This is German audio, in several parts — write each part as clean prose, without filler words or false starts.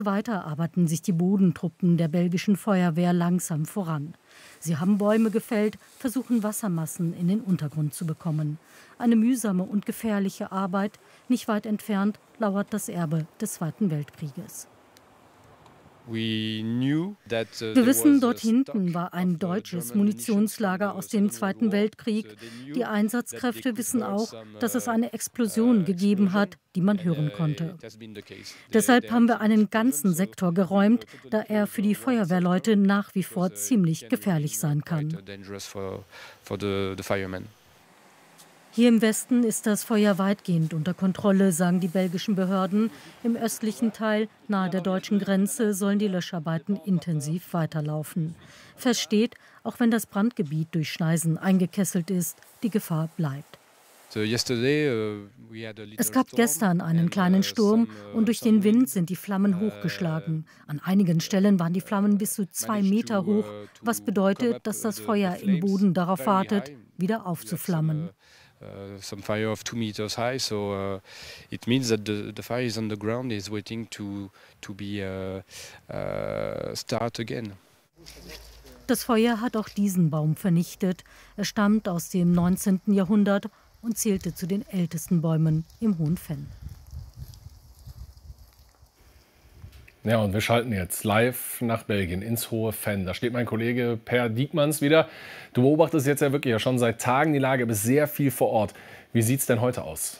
Weiter arbeiten sich die Bodentruppen der belgischen Feuerwehr langsam voran. Sie haben Bäume gefällt, versuchen Wassermassen in den Untergrund zu bekommen. Eine mühsame und gefährliche Arbeit. Nicht weit entfernt lauert das Erbe des Zweiten Weltkrieges. Wir wissen, dort hinten war ein deutsches Munitionslager aus dem Zweiten Weltkrieg. Die Einsatzkräfte wissen auch, dass es eine Explosion gegeben hat, die man hören konnte. Deshalb haben wir einen ganzen Sektor geräumt, da er für die Feuerwehrleute nach wie vor ziemlich gefährlich sein kann. Hier im Westen ist das Feuer weitgehend unter Kontrolle, sagen die belgischen Behörden. Im östlichen Teil, nahe der deutschen Grenze, sollen die Löscharbeiten intensiv weiterlaufen. Fest steht, auch wenn das Brandgebiet durch Schneisen eingekesselt ist, die Gefahr bleibt. Es gab gestern einen kleinen Sturm und durch den Wind sind die Flammen hochgeschlagen. An einigen Stellen waren die Flammen bis zu 2 Meter hoch, was bedeutet, dass das Feuer im Boden darauf wartet, wieder aufzuflammen. Some fire of 2 meters high, so it means that the fire is on the ground, is waiting to be start again. Das Feuer hat auch diesen Baum vernichtet. Er stammt aus dem 19. Jahrhundert und zählte zu den ältesten Bäumen im Hohen Venn. Ja, und wir schalten jetzt live nach Belgien ins Hohe Venn. Da steht mein Kollege Per Diekmanns wieder. Du beobachtest jetzt ja wirklich schon seit Tagen die Lage, bist sehr viel vor Ort. Wie sieht es denn heute aus?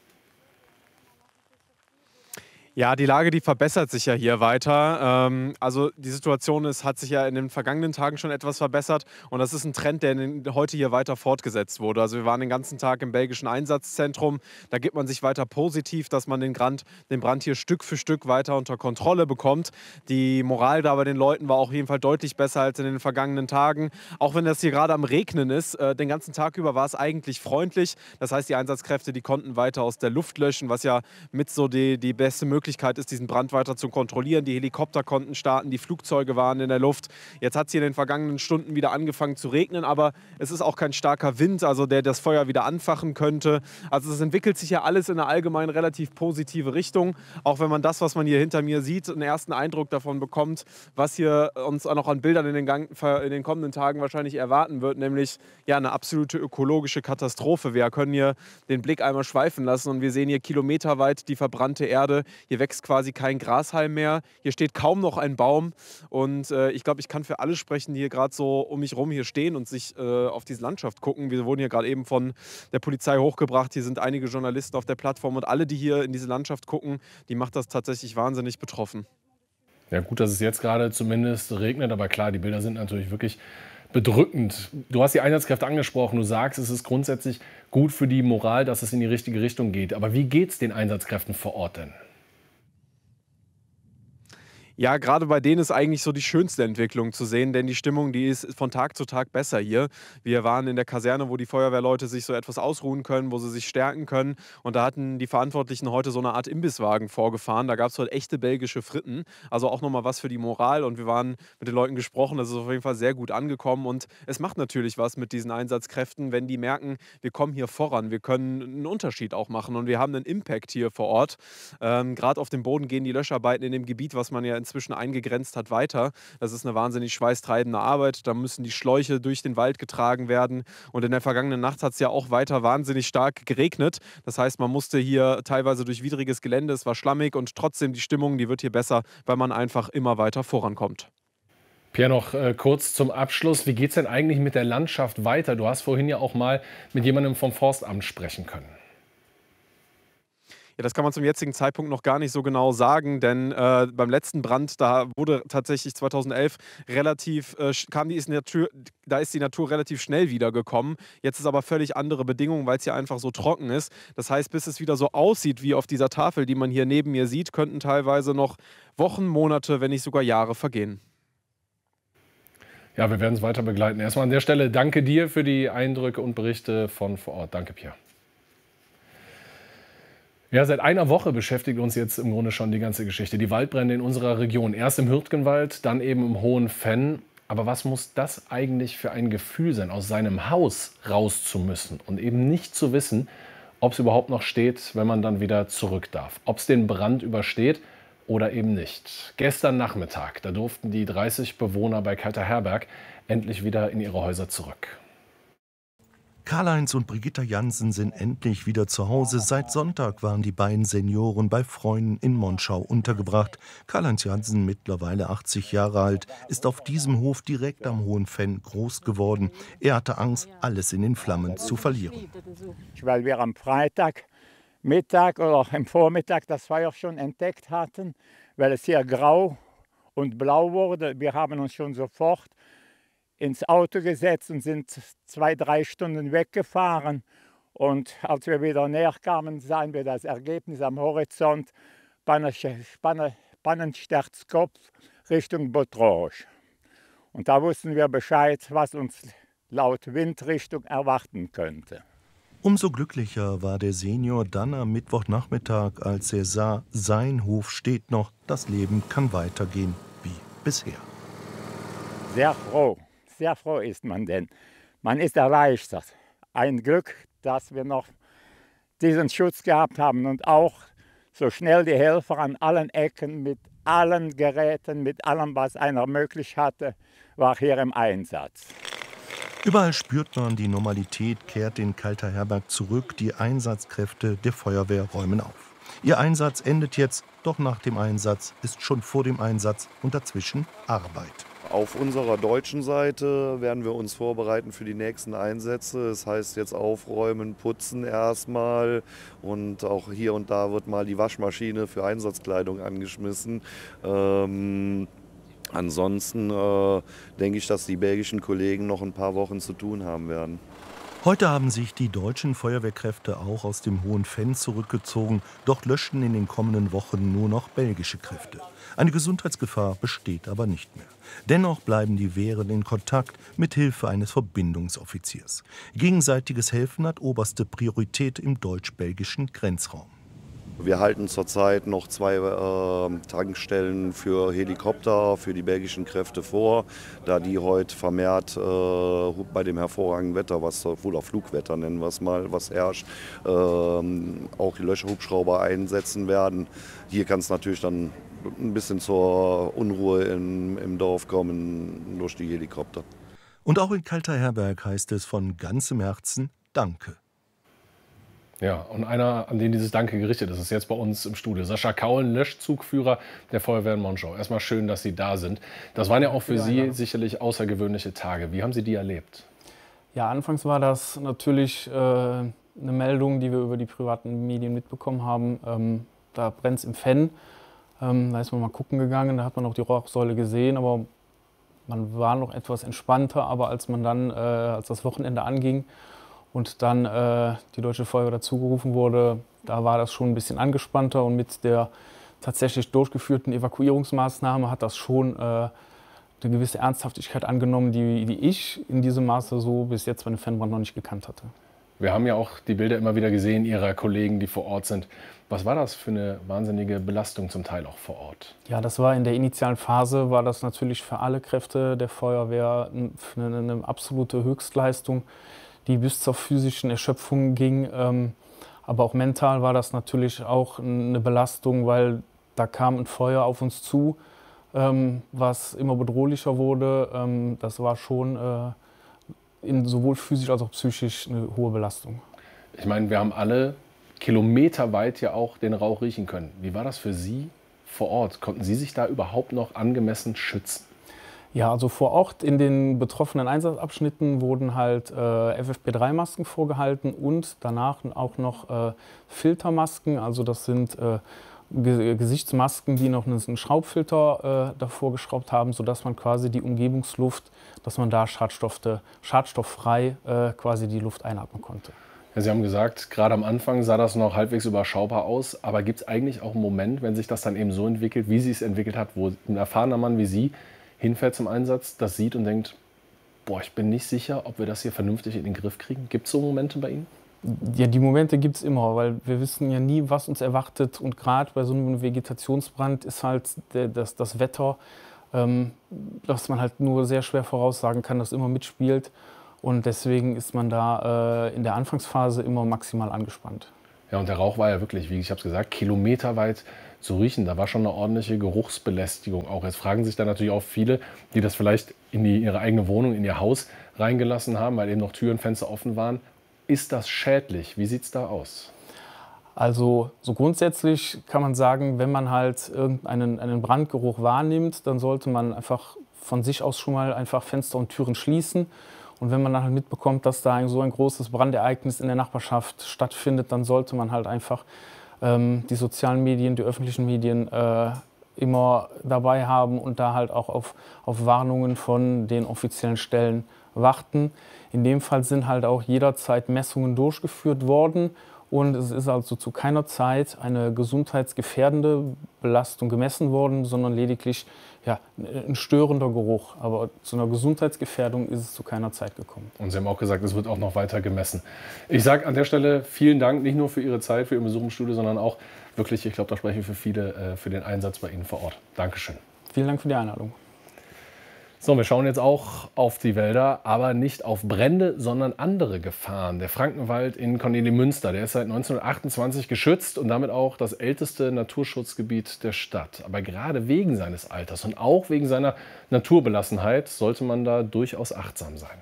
Ja, die Lage, die verbessert sich ja hier weiter. Also die Situation hat sich ja in den vergangenen Tagen schon etwas verbessert und das ist ein Trend, der heute hier weiter fortgesetzt wurde. Also wir waren den ganzen Tag im belgischen Einsatzzentrum. Da gibt man sich weiter positiv, dass man den Brand hier Stück für Stück weiter unter Kontrolle bekommt. Die Moral da bei den Leuten war auch auf jeden Fall deutlich besser als in den vergangenen Tagen. Auch wenn das hier gerade am Regnen ist, den ganzen Tag über war es eigentlich freundlich. Das heißt, die Einsatzkräfte, die konnten weiter aus der Luft löschen, was ja mit so die beste Möglichkeit ist, diesen Brand weiter zu kontrollieren. Die Helikopter konnten starten, die Flugzeuge waren in der Luft. Jetzt hat es hier in den vergangenen Stunden wieder angefangen zu regnen, aber es ist auch kein starker Wind, also der das Feuer wieder anfachen könnte. Also es entwickelt sich ja alles in einer allgemein relativ positive Richtung, auch wenn man das, was man hier hinter mir sieht, einen ersten Eindruck davon bekommt, was hier uns auch noch an Bildern in den kommenden Tagen wahrscheinlich erwarten wird, nämlich ja, eine absolute ökologische Katastrophe. Wir können hier den Blick einmal schweifen lassen und wir sehen hier kilometerweit die verbrannte Erde. Hier wächst quasi kein Grashalm mehr. Hier steht kaum noch ein Baum. Und ich glaube, ich kann für alle sprechen, die hier gerade so um mich rum hier stehen und sich auf diese Landschaft gucken. Wir wurden hier gerade eben von der Polizei hochgebracht. Hier sind einige Journalisten auf der Plattform. Und alle, die hier in diese Landschaft gucken, die macht das tatsächlich wahnsinnig betroffen. Ja, gut, dass es jetzt gerade zumindest regnet. Aber klar, die Bilder sind natürlich wirklich bedrückend. Du hast die Einsatzkräfte angesprochen. Du sagst, es ist grundsätzlich gut für die Moral, dass es in die richtige Richtung geht. Aber wie geht es den Einsatzkräften vor Ort denn? Ja, gerade bei denen ist eigentlich so die schönste Entwicklung zu sehen, denn die Stimmung, die ist von Tag zu Tag besser hier. Wir waren in der Kaserne, wo die Feuerwehrleute sich so etwas ausruhen können, wo sie sich stärken können. Und da hatten die Verantwortlichen heute so eine Art Imbisswagen vorgefahren. Da gab es heute echte belgische Fritten. Also auch nochmal was für die Moral. Und wir waren mit den Leuten gesprochen. Das ist auf jeden Fall sehr gut angekommen. Und es macht natürlich was mit diesen Einsatzkräften, wenn die merken, wir kommen hier voran. Wir können einen Unterschied auch machen. Und wir haben einen Impact hier vor Ort. Gerade auf dem Boden gehen die Löscharbeiten in dem Gebiet, was man ja inzwischen eingegrenzt hat, weiter. Das ist eine wahnsinnig schweißtreibende Arbeit. Da müssen die Schläuche durch den Wald getragen werden. Und in der vergangenen Nacht hat es ja auch weiter wahnsinnig stark geregnet. Das heißt, man musste hier teilweise durch widriges Gelände, es war schlammig und trotzdem die Stimmung, die wird hier besser, weil man einfach immer weiter vorankommt. Pierre, noch kurz zum Abschluss. Wie geht es denn eigentlich mit der Landschaft weiter? Du hast vorhin ja auch mal mit jemandem vom Forstamt sprechen können. Ja, das kann man zum jetzigen Zeitpunkt noch gar nicht so genau sagen, denn beim letzten Brand, da wurde tatsächlich 2011 da ist die Natur relativ schnell wiedergekommen. Jetzt ist aber völlig andere Bedingungen, weil es hier einfach so trocken ist. Das heißt, bis es wieder so aussieht wie auf dieser Tafel, die man hier neben mir sieht, könnten teilweise noch Wochen, Monate, wenn nicht sogar Jahre vergehen. Ja, wir werden es weiter begleiten. Erstmal an der Stelle danke dir für die Eindrücke und Berichte von vor Ort. Danke, Pierre. Ja, seit einer Woche beschäftigt uns jetzt im Grunde schon die ganze Geschichte. Die Waldbrände in unserer Region. Erst im Hürtgenwald, dann eben im Hohen Venn. Aber was muss das eigentlich für ein Gefühl sein, aus seinem Haus raus zu müssen und eben nicht zu wissen, ob es überhaupt noch steht, wenn man dann wieder zurück darf. Ob es den Brand übersteht oder eben nicht. Gestern Nachmittag, da durften die 30 Bewohner bei Kalter-Herberg endlich wieder in ihre Häuser zurück. Karl-Heinz und Brigitta Jansen sind endlich wieder zu Hause. Seit Sonntag waren die beiden Senioren bei Freunden in Monschau untergebracht. Karl-Heinz Jansen, mittlerweile 80 Jahre alt, ist auf diesem Hof direkt am Hohen Venn groß geworden. Er hatte Angst, alles in den Flammen zu verlieren. Weil wir am Freitagmittag oder am Vormittag das Feuer schon entdeckt hatten, weil es hier grau und blau wurde. Wir haben uns schon sofort ins Auto gesetzt und sind 2-3 Stunden weggefahren. Und als wir wieder näher kamen, sahen wir das Ergebnis am Horizont, Pannensternkopf Richtung Botrouge. Und da wussten wir Bescheid, was uns laut Windrichtung erwarten könnte. Umso glücklicher war der Senior dann am Mittwochnachmittag, als er sah, sein Hof steht noch, das Leben kann weitergehen wie bisher. Sehr froh ist man denn. Man ist erleichtert. Ein Glück, dass wir noch diesen Schutz gehabt haben und auch so schnell die Helfer an allen Ecken mit allen Geräten, mit allem, was einer möglich hatte, war hier im Einsatz. Überall spürt man, die Normalität kehrt in Kalter-Herberg zurück. Die Einsatzkräfte der Feuerwehr räumen auf. Ihr Einsatz endet jetzt, doch nach dem Einsatz ist schon vor dem Einsatz und dazwischen Arbeit. Auf unserer deutschen Seite werden wir uns vorbereiten für die nächsten Einsätze. Das heißt jetzt aufräumen, putzen erstmal und auch hier und da wird mal die Waschmaschine für Einsatzkleidung angeschmissen. Ansonsten denke ich, dass die belgischen Kollegen noch ein paar Wochen zu tun haben werden. Heute haben sich die deutschen Feuerwehrkräfte auch aus dem Hohen Venn zurückgezogen, doch löschten in den kommenden Wochen nur noch belgische Kräfte. Eine Gesundheitsgefahr besteht aber nicht mehr. Dennoch bleiben die Wehren in Kontakt mit Hilfe eines Verbindungsoffiziers. Gegenseitiges Helfen hat oberste Priorität im deutsch-belgischen Grenzraum. Wir halten zurzeit noch 2 Tankstellen für Helikopter für die belgischen Kräfte vor, da die heute vermehrt bei dem hervorragenden Wetter, was wohl auch Flugwetter nennen wir es mal, was herrscht, auch die Löschhubschrauber einsetzen werden. Hier kann es natürlich dann ein bisschen zur Unruhe im Dorf kommen durch die Helikopter. Und auch in Kalter-Herberg heißt es von ganzem Herzen Danke. Ja, und einer, an den dieses Danke gerichtet ist, ist jetzt bei uns im Studio. Sascha Kaulen, Löschzugführer der Feuerwehr in Monschau. Erstmal schön, dass Sie da sind. Das waren ja auch für Sie sicherlich außergewöhnliche Tage. Wie haben Sie die erlebt? Ja, anfangs war das natürlich eine Meldung, die wir über die privaten Medien mitbekommen haben. Da brennt es im Venn. Da ist man mal gucken gegangen, da hat man auch die Rauchsäule gesehen, aber man war noch etwas entspannter. Aber als man dann, als das Wochenende anging und dann die Deutsche Feuerwehr dazugerufen wurde, da war das schon ein bisschen angespannter. Und mit der tatsächlich durchgeführten Evakuierungsmaßnahme hat das schon eine gewisse Ernsthaftigkeit angenommen, die ich in diesem Maße so bis jetzt bei dem Fennbrand noch nicht gekannt hatte. Wir haben ja auch die Bilder immer wieder gesehen, Ihrer Kollegen, die vor Ort sind. Was war das für eine wahnsinnige Belastung zum Teil auch vor Ort? Ja, das war in der initialen Phase, war das natürlich für alle Kräfte der Feuerwehr eine absolute Höchstleistung, die bis zur physischen Erschöpfung ging. Aber auch mental war das natürlich auch eine Belastung, weil da kam ein Feuer auf uns zu, was immer bedrohlicher wurde. Das war schon sowohl physisch als auch psychisch eine hohe Belastung. Ich meine, wir haben alle kilometerweit ja auch den Rauch riechen können. Wie war das für Sie vor Ort? Konnten Sie sich da überhaupt noch angemessen schützen? Ja, also vor Ort in den betroffenen Einsatzabschnitten wurden halt FFP3-Masken vorgehalten und danach auch noch Filtermasken. Also das sind Gesichtsmasken, die noch einen Schraubfilter davor geschraubt haben, sodass man quasi die Umgebungsluft, dass man da schadstofffrei quasi die Luft einatmen konnte. Ja, Sie haben gesagt, gerade am Anfang sah das noch halbwegs überschaubar aus. Aber gibt es eigentlich auch einen Moment, wenn sich das dann eben so entwickelt, wie Sie es entwickelt hat, wo ein erfahrener Mann wie Sie hinfährt zum Einsatz, das sieht und denkt, boah, ich bin nicht sicher, ob wir das hier vernünftig in den Griff kriegen? Gibt es so Momente bei Ihnen? Ja, die Momente gibt es immer, weil wir wissen ja nie, was uns erwartet. Und gerade bei so einem Vegetationsbrand ist halt das Wetter, dass man halt nur sehr schwer voraussagen kann, das immer mitspielt. Und deswegen ist man da in der Anfangsphase immer maximal angespannt. Ja, und der Rauch war ja wirklich, wie ich habe es gesagt, kilometerweit zu riechen. Da war schon eine ordentliche Geruchsbelästigung auch. Jetzt fragen sich dann natürlich auch viele, die das vielleicht in ihre eigene Wohnung, in ihr Haus reingelassen haben, weil eben noch Türen und Fenster offen waren. Ist das schädlich? Wie sieht es da aus? Also so grundsätzlich kann man sagen, wenn man halt einen Brandgeruch wahrnimmt, dann sollte man einfach von sich aus schon mal einfach Fenster und Türen schließen. Und wenn man dann halt mitbekommt, dass da so ein großes Brandereignis in der Nachbarschaft stattfindet, dann sollte man halt einfach die sozialen Medien, die öffentlichen Medien immer dabei haben und da halt auch auf Warnungen von den offiziellen Stellen warten. In dem Fall sind halt auch jederzeit Messungen durchgeführt worden und es ist also zu keiner Zeit eine gesundheitsgefährdende Belastung gemessen worden, sondern lediglich ein störender Geruch. Aber zu einer Gesundheitsgefährdung ist es zu keiner Zeit gekommen. Und Sie haben auch gesagt, es wird auch noch weiter gemessen. Ich sage an der Stelle vielen Dank, nicht nur für Ihre Zeit, für Ihren Besuch im Studio, sondern auch wirklich, ich glaube, da spreche ich für viele, für den Einsatz bei Ihnen vor Ort. Dankeschön. Vielen Dank für die Einladung. So, wir schauen jetzt auch auf die Wälder, aber nicht auf Brände, sondern andere Gefahren. Der Frankenwald in Kornelimünster, der ist seit 1928 geschützt und damit auch das älteste Naturschutzgebiet der Stadt. Aber gerade wegen seines Alters und auch wegen seiner Naturbelassenheit sollte man da durchaus achtsam sein.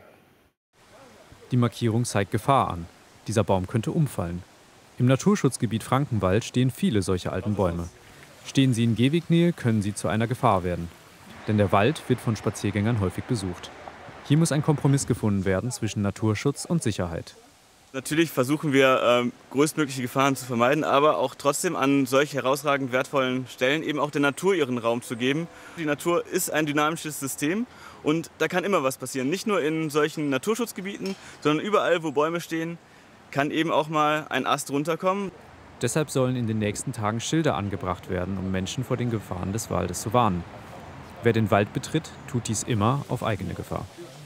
Die Markierung zeigt Gefahr an. Dieser Baum könnte umfallen. Im Naturschutzgebiet Frankenwald stehen viele solche alten Bäume. Stehen sie in Gehwegnähe, können sie zu einer Gefahr werden. Denn der Wald wird von Spaziergängern häufig besucht. Hier muss ein Kompromiss gefunden werden zwischen Naturschutz und Sicherheit. Natürlich versuchen wir, größtmögliche Gefahren zu vermeiden, aber auch trotzdem an solch herausragend wertvollen Stellen eben auch der Natur ihren Raum zu geben. Die Natur ist ein dynamisches System und da kann immer was passieren. Nicht nur in solchen Naturschutzgebieten, sondern überall, wo Bäume stehen, kann eben auch mal ein Ast runterkommen. Deshalb sollen in den nächsten Tagen Schilder angebracht werden, um Menschen vor den Gefahren des Waldes zu warnen. Wer den Wald betritt, tut dies immer auf eigene Gefahr.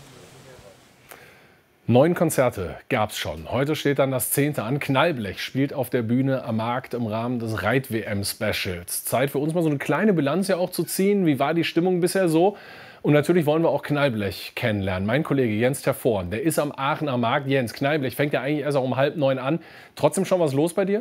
9 Konzerte gab es schon. Heute steht dann das 10. an. Knallblech spielt auf der Bühne am Markt im Rahmen des Reit-WM-Specials. Zeit für uns mal so eine kleine Bilanz ja auch zu ziehen. Wie war die Stimmung bisher so? Und natürlich wollen wir auch Knallblech kennenlernen. Mein Kollege Jens Tervorn, der ist am Aachener Markt. Jens, Knallblech fängt ja eigentlich erst auch um 8:30 an. Trotzdem schon was los bei dir?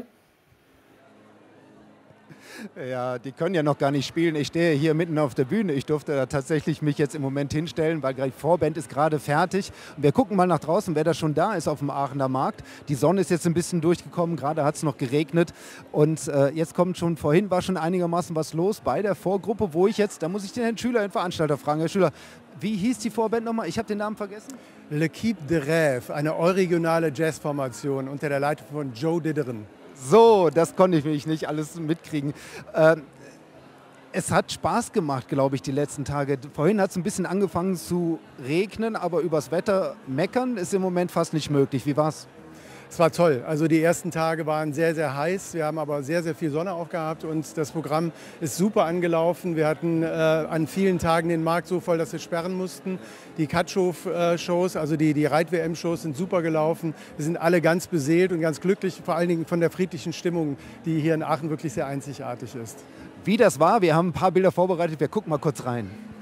Ja, die können ja noch gar nicht spielen. Ich stehe hier mitten auf der Bühne. Ich durfte da tatsächlich mich jetzt im Moment hinstellen, weil die Vorband ist gerade fertig. Und wir gucken mal nach draußen, wer da schon da ist auf dem Aachener Markt. Die Sonne ist jetzt ein bisschen durchgekommen, gerade hat es noch geregnet. Und jetzt kommt schon, vorhin war schon einigermaßen was los bei der Vorgruppe, wo ich jetzt, da muss ich den Herrn Schüler, den Veranstalter, fragen. Herr Schüler, wie hieß die Vorband nochmal? Ich habe den Namen vergessen. L'Équipe de Rêve, eine euregionale Jazzformation unter der Leitung von Joe Didderen. So, das konnte ich mich nicht alles mitkriegen. Es hat Spaß gemacht, glaube ich, die letzten Tage. Vorhin hat es ein bisschen angefangen zu regnen, aber übers Wetter meckern ist im Moment fast nicht möglich. Wie war's? Es war toll. Also die ersten Tage waren sehr, sehr heiß. Wir haben aber sehr, sehr viel Sonne auch gehabt und das Programm ist super angelaufen. Wir hatten an vielen Tagen den Markt so voll, dass wir sperren mussten. Die Katschhof-Shows, also die Reit-WM-Shows sind super gelaufen. Wir sind alle ganz beseelt und ganz glücklich, vor allen Dingen von der friedlichen Stimmung, die hier in Aachen wirklich sehr einzigartig ist. Wie das war, wir haben ein paar Bilder vorbereitet. Wir gucken mal kurz rein.